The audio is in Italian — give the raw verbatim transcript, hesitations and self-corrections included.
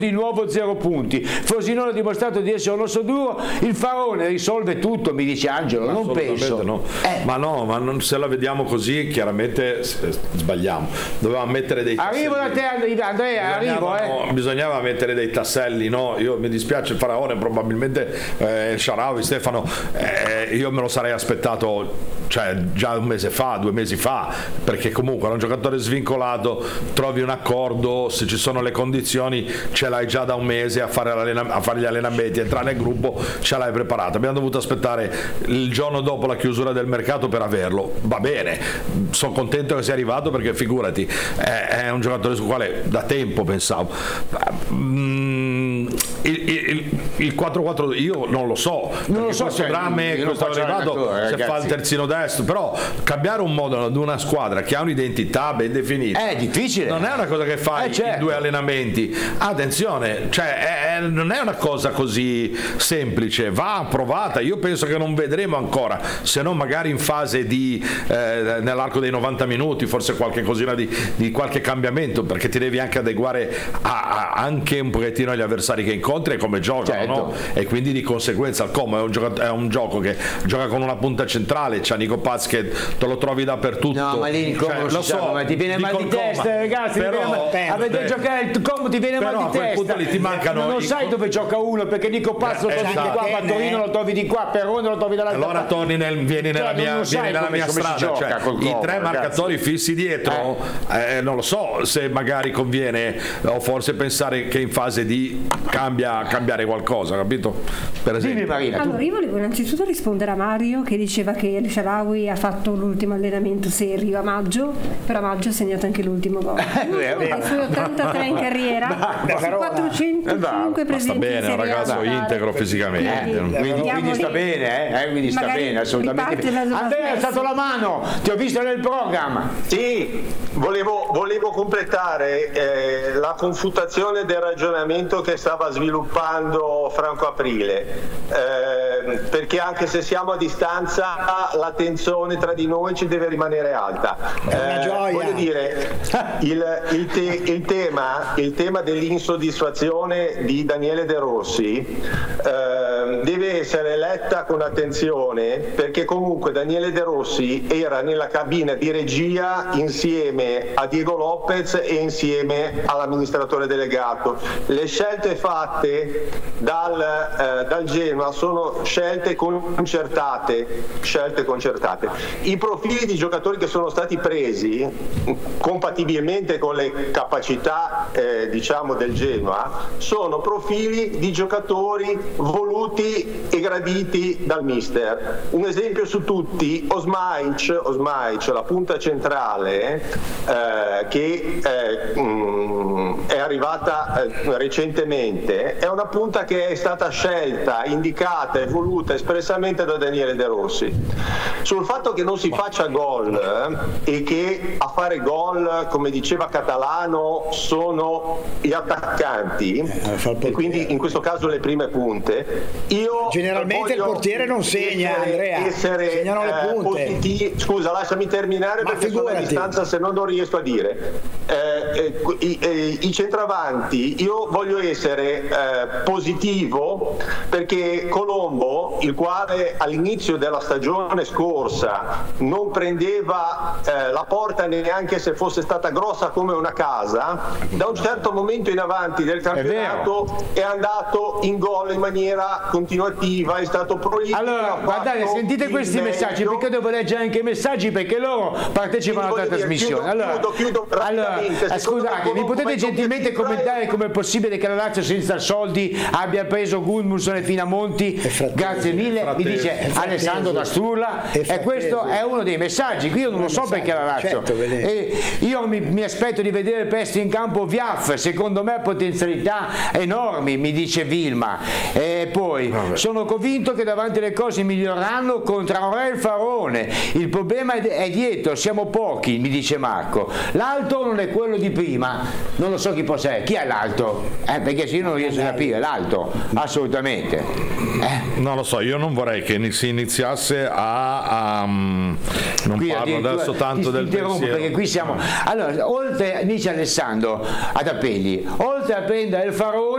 di nuovo zero punti. Frosinone ha dimostrato di essere un osso duro, il Faraone risolve tutto, mi dice Angelo, non penso. No. Eh. Ma no, ma non, se la vediamo così chiaramente sbagliamo. Dovevamo mettere dei tasselli. Arrivo da te Andrea, arrivo eh. No, bisognava mettere dei tasselli, no? Io mi dispiace il Faraone, probabilmente eh, il Shaarawy, Stefano, eh, io me lo sarei aspettato cioè già un mese fa, due mesi fa, perché comunque era un giocatore svincolato, trovi un accordo, se ci sono le condizioni ce l'hai già da un mese a fare, a fare gli allenamenti, entrare nel gruppo, ce l'hai preparato. Abbiamo dovuto aspettare il giorno dopo la chiusura del mercato per averlo. Va bene, sono contento che sia arrivato perché figurati, è, è un giocatore sul quale da tempo pensavo. Mm, il, il, il quattro quattro due io non lo so, non lo so, questo cioè, dramma questo arrivato se ragazzi. fa il terzino destro, però cambiare un modulo ad una squadra che ha un'identità ben definita è difficile, non è una cosa che fai eh, certo. in due allenamenti. Attenzione, cioè è, è, non è una cosa così semplice, va provata. Io penso che non vedremo ancora, se non magari in fase di eh, nell'arco dei novanta minuti, forse qualche cosina di, di qualche cambiamento, perché ti devi anche adeguare a, a, anche un pochettino agli avversari che incontri e come giocano, certo. no? E quindi di conseguenza il Como è un, gioco, è un gioco che gioca con una punta centrale, c'ha Nico Paz che te lo trovi dappertutto. No, ma lì il Como cioè, lo so, sa, ma ti viene mal di testa, Coma. ragazzi, Però, ti viene mal... avete giocare il Como, ti viene però mal di a quel punto testa. lì ti mancano non i... sai dove gioca uno, perché Nico Paz lo trovi esatto. di qua, Fattorino lo trovi di qua, Perrone lo trovi dall'altra allora parte. torni nel, vieni nella cioè, mia, vieni vieni nella come, mia come strada, cioè, i Como, tre ragazzi. marcatori fissi dietro, eh. Eh, non lo so se magari conviene o forse pensare che in fase di cambia, cambiare qualcosa, capito? Per esempio. Dimmi, Marina, tu. Allora io volevo innanzitutto rispondere a Mario che diceva che il Shaarawy ha fatto l'ultimo allenamento serio a maggio, però a maggio ha segnato anche l'ultimo gol. I suoi ottantatré in carriera su quattrocentocinque ma sta presenti bene, è un ragazzo integro fisicamente. Eh, quindi, quindi sta bene, eh? Eh, quindi sta bene, assolutamente. Andrea, è stato la mano, ti ho visto nel programma. Sì, volevo, volevo completare eh, la confutazione del ragionamento che stava sviluppando Franco Aprile, eh, perché anche se siamo a distanza la tensione tra di noi ci deve rimanere alta. È una Eh, gioia. voglio dire, il, il, te, il, tema, il tema dell'insoddisfazione di Daniele De Rossi eh, deve essere letta con attenzione, perché comunque Daniele De Rossi era nella cabina di regia insieme a Diego Lopez e insieme all'amministratore delegato. Le scelte fatte dal, eh, dal Genoa sono scelte concertate, scelte concertate. I profili di giocatori che sono stati presi compatibilmente con le capacità eh, diciamo del Genoa sono profili di giocatori voluti e graditi dal mister. Un esempio su tutti, Osmaic, Osmaic la punta centrale eh, che eh, mh, è arrivata eh, recentemente, è una punta che è stata scelta, indicata e voluta espressamente da Daniele De Rossi. Sul fatto che non si faccia gol eh, e che a fare gol, come diceva Catalano, sono gli attaccanti Eh, e quindi in questo caso le prime punte, io generalmente il portiere non segna, essere, Andrea, essere, segnano le eh, punte. positivi. Scusa, lasciami terminare, Ma perché sono a figurati. distanza, se no non riesco a dire. Eh, eh, i, eh, i centravanti, io voglio essere eh, positivo, perché Colombo, il quale all'inizio della stagione scorsa non prendeva eh, la porta neanche se fosse stata grossa come una casa, da un certo momento in avanti del campionato è, è andato in gol in maniera continuativa, è stato prolifico. Allora, guardate, sentite questi messaggi, perché devo leggere anche i messaggi, perché loro partecipano alla trasmissione. Allora, chiudo, chiudo allora eh, scusate, mi potete gentilmente commentare come è possibile che la Lazio senza soldi abbia preso Gudmundsson e Finamonti? Grazie mille, mi dice Alessandro da Sturla, e questo è uno dei messaggi. Qui io non lo so perché la Lazio. E io mi, mi aspetto di vedere presto in campo Viaf, secondo me ha potenzialità enormi, mi dice Vilma. E poi Vabbè. sono convinto che davanti le cose miglioreranno contro Aurel Faraone. Il problema è, è dietro, siamo pochi, mi dice Marco. L'alto non è quello di prima, non lo so chi possa essere. Chi è l'alto? Eh, perché se io non riesco a capire l'alto, assolutamente. Eh. Non lo so, io non vorrei che si iniziasse a, a non qui parlo adesso tanto ti, del ti pensiero. Perché qui siamo. Allora, oltre, dice Alessandro ad Appelli, oltre a prendere il Faraone